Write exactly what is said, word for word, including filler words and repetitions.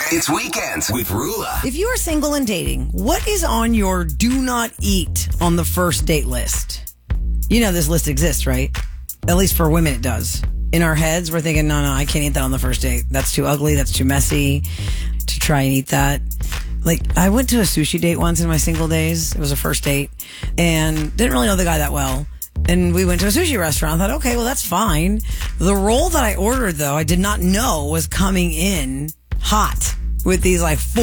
It's Weekends with Rula. If you are single and dating, what is on your do not eat on the first date list? You know this list exists, right? At least for women it does. In our heads, we're thinking, no, no, I can't eat that on the first date. That's too ugly. That's too messy to try and eat that. Like, I went to a sushi date once in my single days. It was a first date. And didn't really know the guy that well. And we went to a sushi restaurant. I thought, okay, well, that's fine. The roll that I ordered, though, I did not know was coming in hot with these, like,